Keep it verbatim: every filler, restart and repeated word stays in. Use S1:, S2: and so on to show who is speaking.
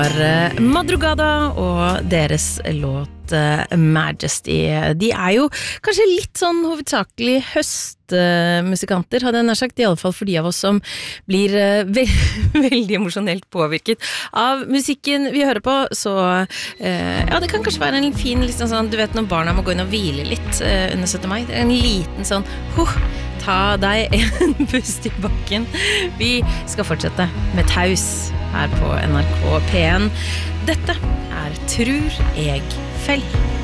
S1: Madrugada og deres låt Majesty. De er jo kanskje litt sånn hovedsakelig høstmusikanter, hadde jeg nær sagt, i alle fall for de av oss som blir ve veldig emosjonelt påvirket av musikken vi hører på, så ja, det kan kanskje være en fin liksom sånn, du vet når barna må gå inn og hvile litt under syttende mai, det er en liten sånn, huh, ta deg en pust i bakken. Vi skal fortsette med Taus her på N R K P en. Dette er Tror jeg Fell.